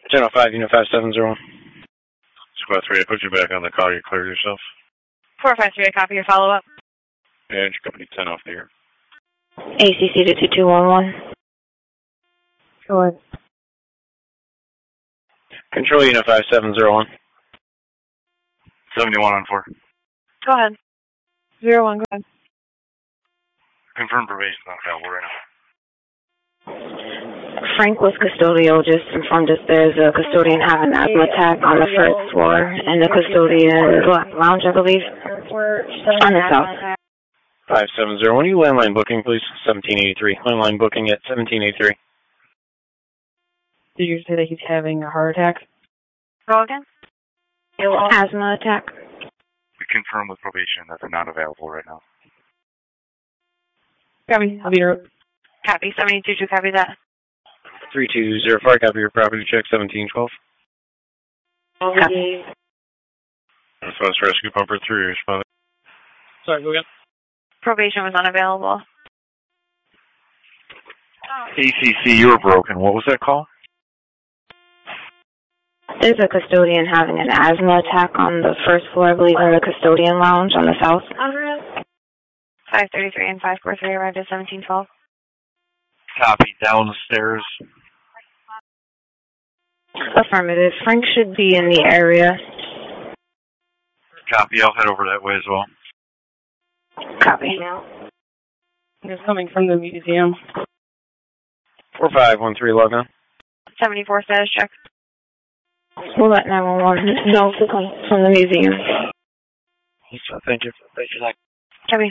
Channel 5, Unit 5701. Squad 3, I put you back on the call. You cleared yourself. 453, I copy your follow-up. And your company 10 off the air. ACC to 2211. Go ahead. Control Unit 5701. 71 on 4. Go ahead. 01, go ahead. Confirm probation not available right now. Frank was custodial, just informed us there's a custodian having an asthma attack on the first floor, and the custodian lounge, I believe, on the south. 5701, you landline booking, please. 1783. Landline booking at 1783. Did you say that he's having a heart attack? Go again? Asthma attack. We confirm with probation that they're not available right now. Copy. I'll be there. Copy. 722, copy that. 3204, copy your property check, 1712. Copy. Northwest Rescue Pumper 3, responding. Sorry, go again. Probation was unavailable. ACC, you were broken. What was that call? There's a custodian having an asthma attack on the first floor, I believe, in the custodian lounge on the south. 533 and 543 arrived at 1712. Copy. Down the stairs. Affirmative. Frank should be in the area. Copy. I'll head over that way as well. Copy. He's coming from the museum. 4513 log on. 74 status check. We'll let 911 know to come from the museum. Thank you. Copy.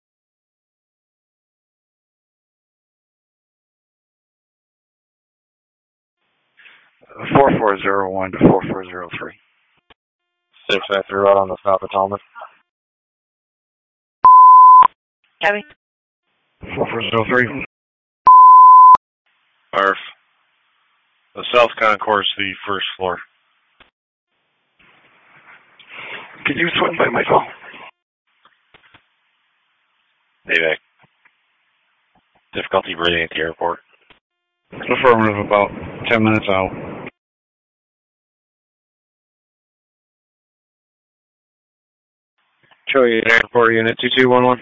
Uh, 4401 to 4403. 653 right on the south of Talmadge. Copy. 4403. ARF. The South Concourse, the first floor. Can you swing by my phone? Payback. Difficulty breathing at the airport. Affirmative, about 10 minutes out. Show you airport unit 2211.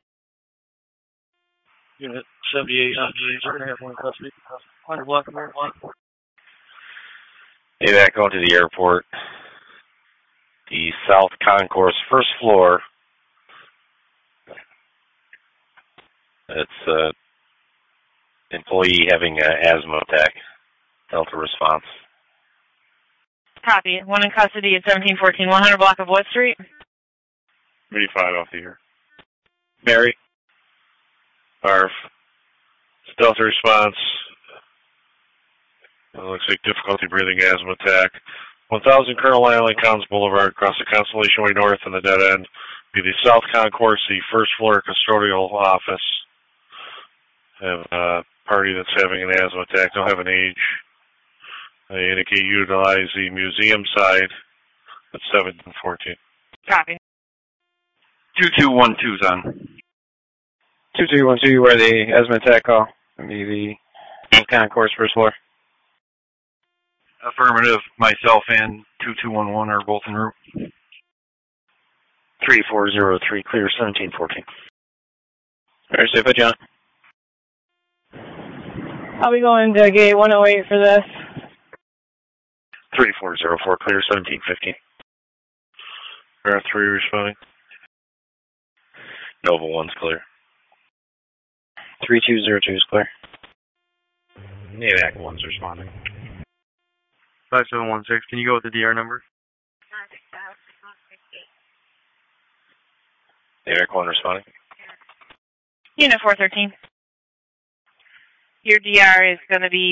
Unit 78, airport custody. 100 block of airport. Payback going to the airport. The South Concourse, first floor. It's employee having an asthma attack. Delta response. Copy. One in custody at 1714. 100 block of what street? 85 off the air. Mary. ARF. Delta response. It looks like difficulty breathing, asthma attack. 1000 Colonel Island, Collins Boulevard, across the Constellation Way North and the dead end. Be the South Concourse, the first floor custodial office. Have a party that's having an asthma attack. Don't have an age. They indicate utilize the museum side at 714. Copy. 2212's on. 2212, where the asthma attack call. Be the South Concourse, first floor. Affirmative. Myself and 2211 are both en route. 3403, clear 1714. Very safe, John. I'll be going to gate 108 for this. 3404, clear 1715. Air 3 responding. Nova 1's clear. 3202 is clear. NAVAC 1's responding. 5716, can you go with the DR number? NAVAC 1 responding. Unit 413. Your DR is going to be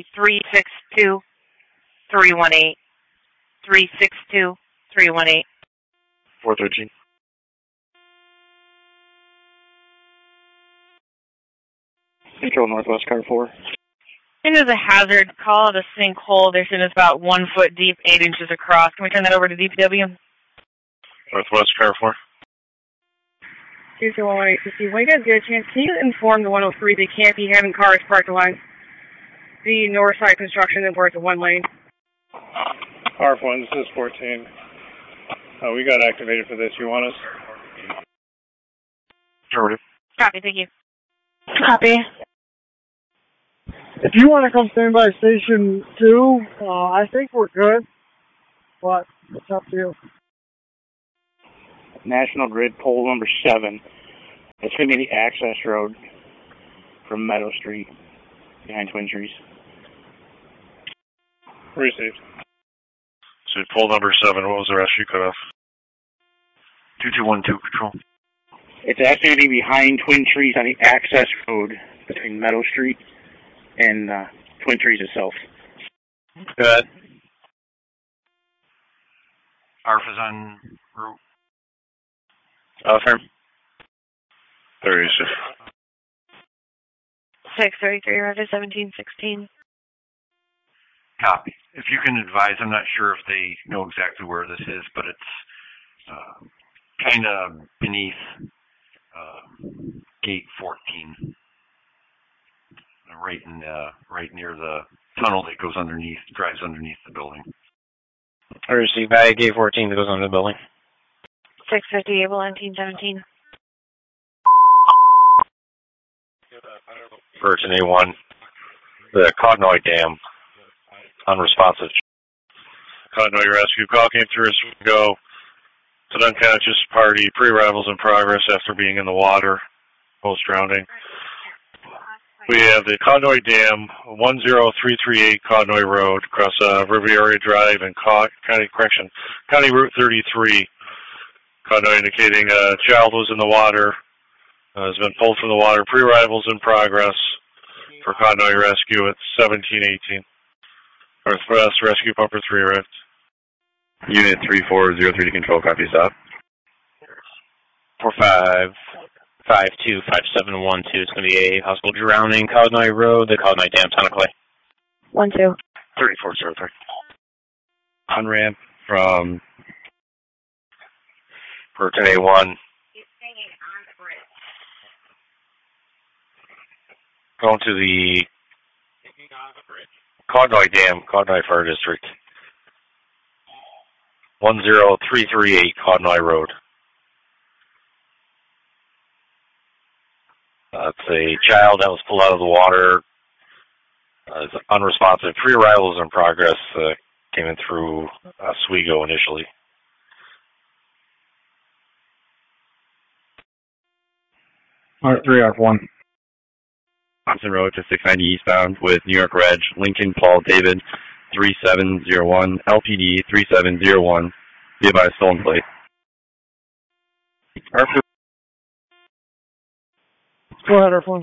362318. 362318. 413. Control Northwest Car 4. There's a hazard. Call it a sinkhole. They're saying it's about 1 foot deep, 8 inches across. Can we turn that over to DPW? Northwest Car 4. 22118. When you guys get a chance, can you inform the 103 they can't be having cars parked along the north side construction and where it's a 1 lane? R1, this is 14. We got activated for this. You want us? Affirmative. Copy, thank you. Copy. If you want to come stand by Station 2, I think we're good, but it's up to you. National Grid pole number 7. It's going to be the access road from Meadow Street behind Twin Trees. Received. So pole number 7, what was the rest you cut off? 2212, Control. It's actually going to be behind Twin Trees on the access road between Meadow Street and Twin Trees itself. Good. Alpha's on route. Affirm. 36. 633, Roger, 1716. Copy. If you can advise, I'm not sure if they know exactly where this is, but it's kind of beneath gate 14, right near the tunnel that goes underneath, drives underneath the building. I received by gate 14 that goes under the building. 650, Able 1917. Virgin A1, the Cognoid Dam, unresponsive. Cognoid rescue call came through as we go. It's an unconscious party, pre-arrivals in progress after being in the water, post-drowning. We have the Cognoid Dam, 10338 Cognoid Road, across Riviera Drive and County Route 33. Cognoid indicating a child was in the water, has been pulled from the water. Pre-arrivals in progress for Cognoid rescue at 1718. Northwest Rescue Pumper 3 arrived. Unit 3403 to control, copy, stop. 45525712. It's going to be a hospital drowning, Cognoid Road, the Cognoid Dam, Sonic Clay. 12. 3403. On ramp from Virgin A1. Going to the Cognoid Dam, Cognoid Fire District. 10338 Cognoid Road. It's a child that was pulled out of the water. It's unresponsive. Pre-arrivals in progress. Came in through Oswego initially. R3R1. Thompson Road to 690 eastbound with New York Reg, Lincoln Paul David 3701, LPD 3701, via by a stolen plate. Go ahead, R1.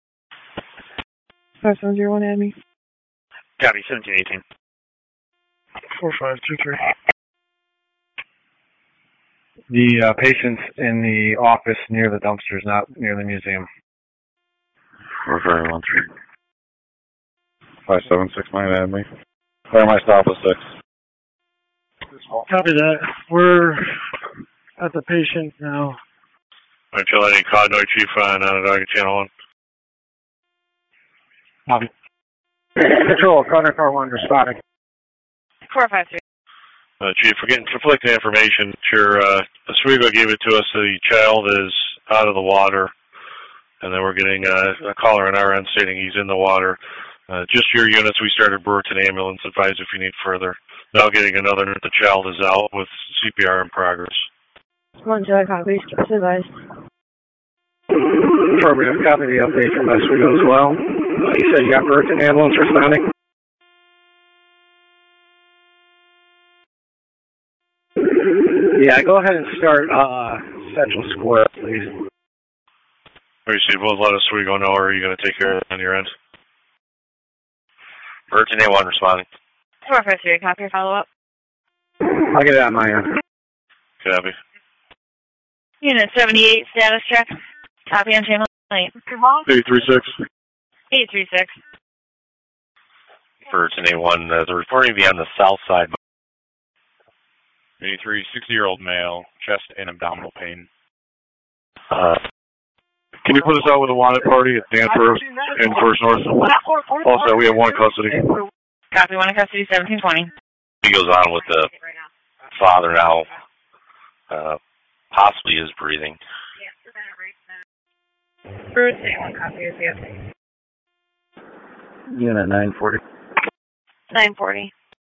5701, add me. Copy, 1718. 4523. The patient's in the office near the dumpsters, not near the museum. Referring 13. 576, my bad, me. Where my stop was 6. Copy that. We're at the patient now. Until any Cognoid Chief on Onondaga Channel 1. Copy. Control, Cognoid Car 1 responding. 453. Chief, we're getting conflicting information. Sure, Oswego gave it to us. The child is out of the water. And then we're getting a caller on our end stating he's in the water. Just your units, we started Brewerton Ambulance. Advise if you need further. Now getting another, the child is out with CPR in progress. 1 copy, just advised. Affirmative, copy the update from Oswego as well. You said you got Brewerton Ambulance responding? Yeah, go ahead and start Central Square, please. Receive, we'll let Oswego know, or are you going to take care of it on your end? Virgin A1 responding. 453, copy your follow-up. I'll get it on my end. Copy. Unit 78, status check. Copy on channel 8. 836. 836. Virgin A1, they're reporting to be on the south side. 83, 60-year-old male, chest and abdominal pain. Can you put us out with a wanted party at Danforth and First North? Also, we have one custody. Copy, one in custody, 1720. He goes on with the father now possibly is breathing. Bruce, one copy is yes. Unit 940. 940.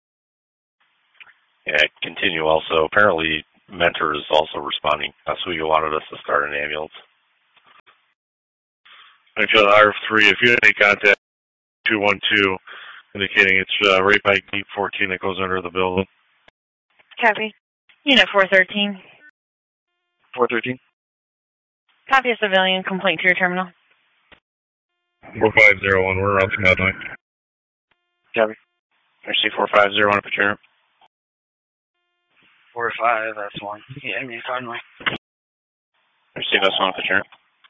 Yeah, continue also. Apparently, Mentor is also responding. That's who you wanted us to start an ambulance. Until R3, if you have any contact, 212, indicating it's right by gate 14 that goes under the building. Copy. Unit 413. 413. Copy a civilian complaint to your terminal. 4501, we're around Conway. Copy. RC4501 up at your 45, that's one. Yeah, I mean, Conway. Receive S1 up at your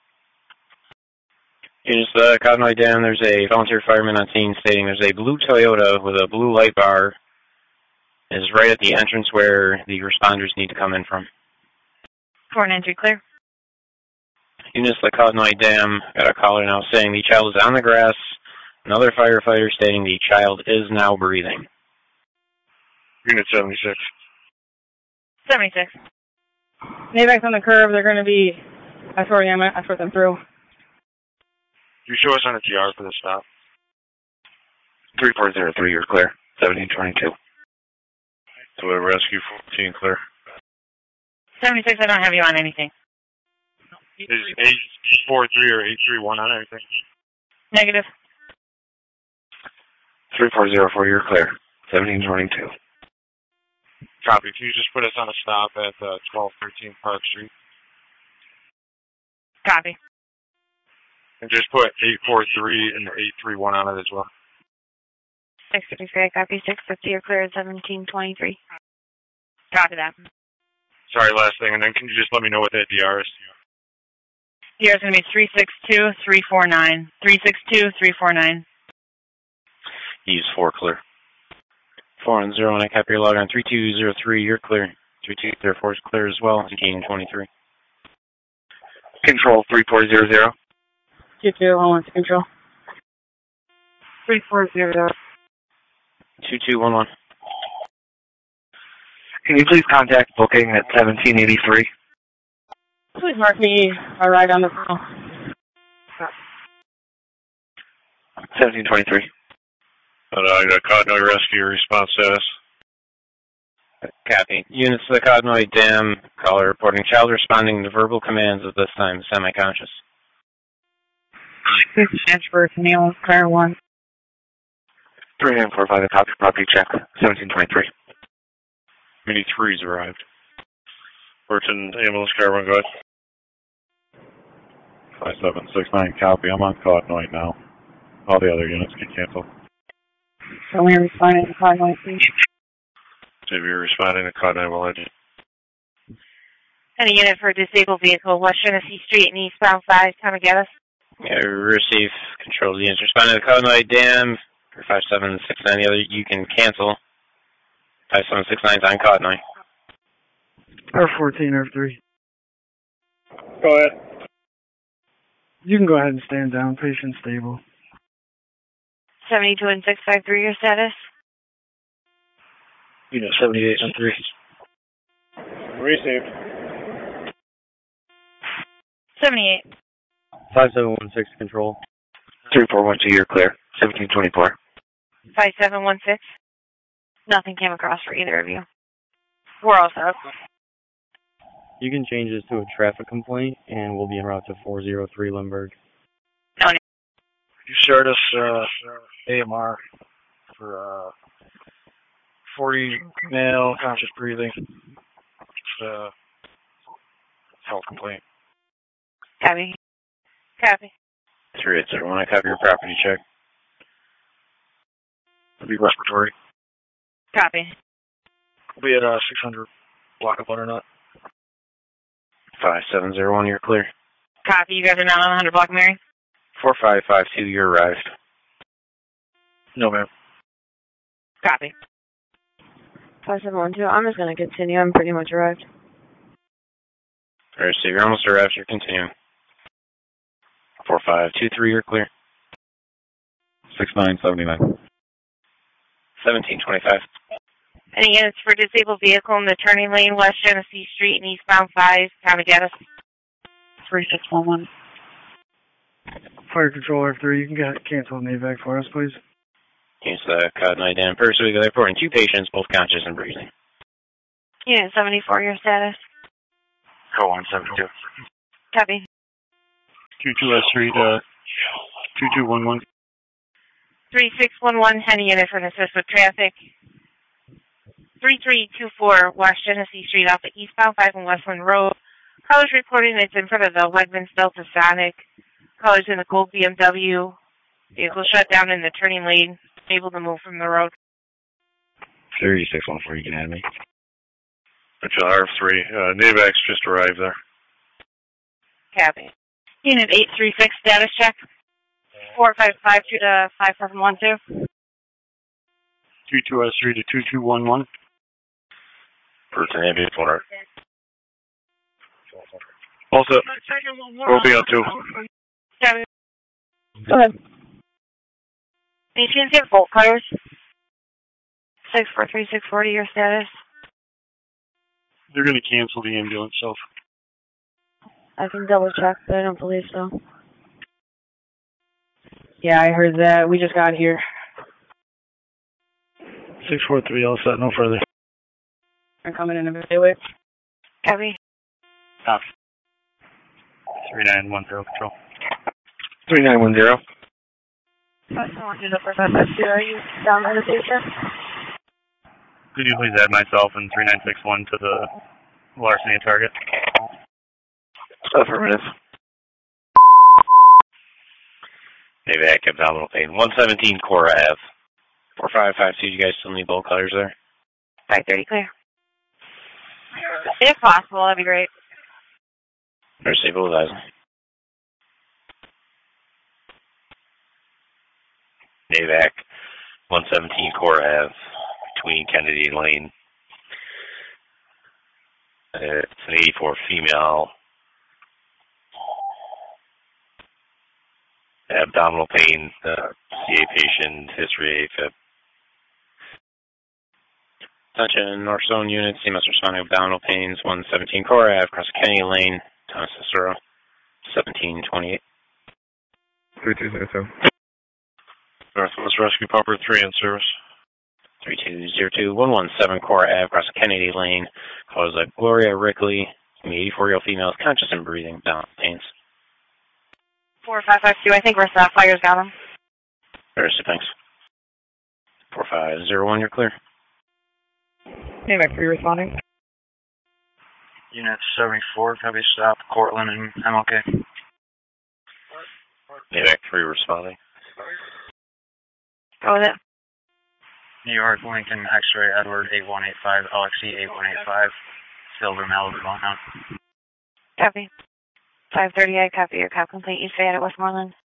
Units the Cottonwood Dam, there's a volunteer fireman on scene stating there's a blue Toyota with a blue light bar. It is right at the entrance where the responders need to come in from. 493 clear. Units the Cottonwood Dam got a caller now saying the child is on the grass. Another firefighter stating the child is now breathing. Unit 76. 76. Navac's on the curve. They're going to be escort them through. You show us on a TR for the stop. 3403, you're clear. 1722. So we rescue 14 clear. 76, I don't have you on anything. Is 843 or 831 on anything? Negative. 3404, you're clear. 1722. Copy. Can you just put us on a stop at 1213 Park Street? Copy. And just put 843 and 831 on it as well. 653, copy. 650, you're clear at 1723. Copy that. Sorry, last thing, and then can you just let me know what that DR is? DR is going to be 362349. 362349. Use 4 clear. 410, and I copy your log on 3203, you're clear. 3204 is clear as well, 1723. Control 3400. 2211 to control. 3400. 2211. Can you please contact booking at 1783? Please mark me a ride on the phone. 1723. I got Cottonwood Rescue response status. Copy. Units to the Cottonwood Dam, caller reporting child responding to verbal commands at this time, semi-conscious. Transfer to Neil, Claire 1. 3945, a copy property check. 1723. Mini 3's arrived. Burton ambulance car 1, go ahead. 5769, copy. I'm on Cottonwood now. All the other units can cancel. So we're responding to Cottonwood, please. So you're responding to Cottonwood. And a unit for a disabled vehicle, West Genesee Street and eastbound 5, time to get us. Yeah, receive control of the units responding to the Cottonwood Dam. For 5769, the other you can cancel. 5769 is on Cottonwood. R14, R3. Go ahead. You can go ahead and stand down. Patient stable. 72 and 653, your status? Unit 78 and 3. Received. 78. 5716 control. 3412, you're clear. 1724. 5716. Nothing came across for either of you. We're all set. You can change this to a traffic complaint, and we'll be en route to 403 Lindbergh. You shared us AMR for 40 male conscious breathing. It's health complaint. Copy. Copy. 3801, I copy your property check. It'll be respiratory. Copy. We'll be at 600 block of butternut. 5701, you're clear. Copy. You guys are now on 100 block, Mary? 4552, you're arrived. No, ma'am. Copy. 5712, I'm just going to continue. I'm pretty much arrived. Alright, so you're almost arrived, you're continuing. 4523, you're clear. 6979. 1725. Any units for disabled vehicle in the turning lane, West Genesee Street and eastbound 5, county data 3611. Fire Control F3, you can cancel an evac for us, please. Cancel the Cotton Eye Dam. First, we got reporting 2 patients, both conscious and breathing. Unit 74, your status. Call 172. Copy. 22S3 to 2211. 3611, any unit for an assist with traffic. 3324 West Genesee Street off of eastbound 5 and Westland Road. Callers reporting it's in front of the Wegmans Delta Sonic. Callers in the gold BMW. Vehicle shut down in the turning lane. Able to move from the road. 3614, you can add me. Mitchell RF3, NAVAC's just arrived there. Copy. Unit 836, status check. 4552 to 5712. 22S3 to 2211. Person Navy, Florida. Also, we'll be on 2. Copy. Go ahead. Patients have Volt Cutters. 643640, your status. They're going to cancel the ambulance self. I can double check, but I don't believe so. Yeah, I heard that. We just got here. 643, all set, no further. I'm coming in a bit. Wait. Copy. Copy. 3910 Control. 3910. Are you down by the station? Could you please add myself and 3961 to the larceny target? Affirmative. NAVAC, abdominal pain. 117 Cora Ave. 4552, you guys still need bolt cutters there? 530 clear. If possible, that'd be great. Or stabilize. NAVAC, 117 Cora Ave, between Kennedy Lane. It's an 84 female. Abdominal pain, CA patient, history AFib. Attention, North Zone unit, CMS responding abdominal pains, 117 Cora Ave, across Kennedy Lane, Thomas Cicero, 1728. 3202. Northwest Rescue Pumper 3 in service. 3202 117 Cora Ave, across Kennedy Lane, calls Gloria Rickley, 84-year-old female, conscious and breathing, abdominal pains. 4552, I think Fire's got him. There's thanks. 4501, you're clear. NAVAC 3 responding. Unit 74, copy stop, Cortland and MLK. NAVAC 3 responding. Go with it. New York, Lincoln, X-ray, Edward 8185, LXE 8185, Silver Malibu, Mount. Copy. 530, I copy your cop complete. You stay at Westmoreland.